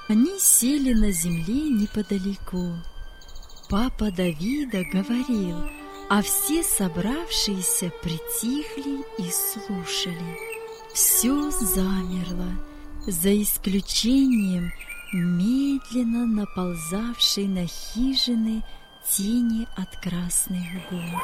Они сели на земле неподалеку. Папа Давида говорил, а все собравшиеся притихли и слушали. Все замерло, за исключением медленно наползавшей на хижины тени от красных гор.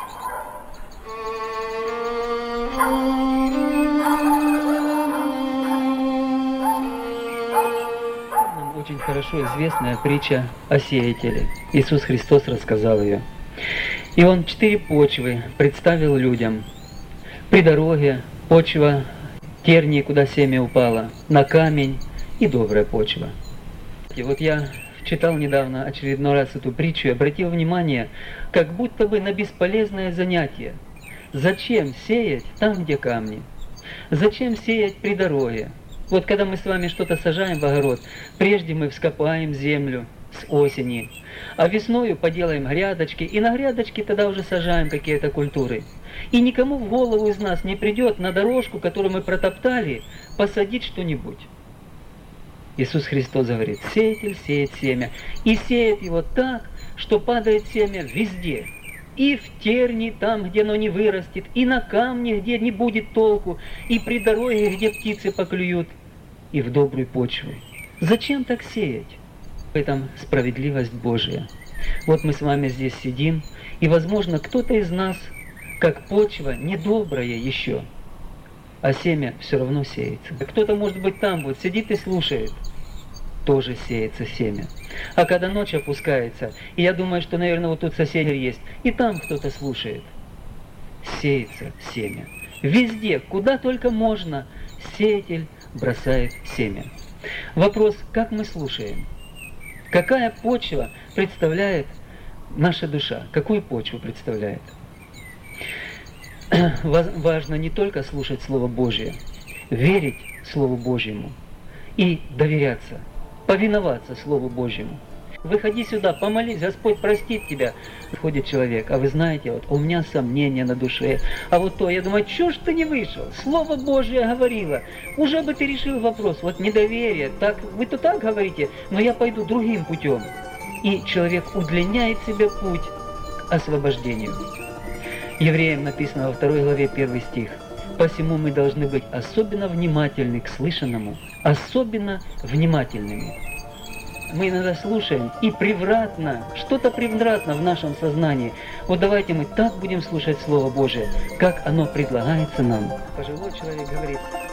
Нам очень хорошо известная притча о сеятеле. Иисус Христос рассказал ее. И Он 4 почвы представил людям. При дороге почва тернии, куда семя упало, на камень и добрая почва. И вот я читал недавно очередной раз эту притчу и обратил внимание, как будто бы на бесполезное занятие. Зачем сеять там, где камни? Зачем сеять при дороге? Вот когда мы с вами что-то сажаем в огород, прежде мы вскопаем землю с осени, а весною поделаем грядочки, и на грядочки тогда уже сажаем какие-то культуры. И никому в голову из нас не придет на дорожку, которую мы протоптали, посадить что-нибудь. Иисус Христос говорит, сеятель сеет семя, и сеет его так, что падает семя везде. И в тернии, там, где оно не вырастет, и на камне, где не будет толку, и при дороге, где птицы поклюют, и в добрую почву. Зачем так сеять? В этом справедливость Божия. Вот мы с вами здесь сидим, и, возможно, кто-то из нас, как почва, недобрая еще, а семя все равно сеется. Кто-то, может быть, там вот сидит и слушает, тоже сеется семя. А когда ночь опускается, и я думаю, что, наверное, вот тут соседи есть, и там кто-то слушает, сеется семя. Везде, куда только можно, сеятель бросает семя. Вопрос, как мы слушаем? Какая почва представляет наша душа? Какую почву представляет? Важно не только слушать Слово Божие, верить Слову Божьему и доверяться, повиноваться Слову Божьему. Выходи сюда, помолись, Господь простит тебя. Входит человек, а вы знаете, вот у меня сомнения на душе, а вот то, я думаю, чё ж ты не вышел? Слово Божие говорило, уже бы ты решил вопрос, вот недоверие, так, вы-то так говорите, но я пойду другим путем. И человек удлиняет себе путь к освобождению. Евреям написано во 2 главе 1 стих. Посему мы должны быть особенно внимательны к слышанному, особенно внимательными. Мы иногда слушаем, и превратно, что-то превратно в нашем сознании. Вот давайте мы так будем слушать Слово Божие, как оно предлагается нам. Пожилой человек говорит,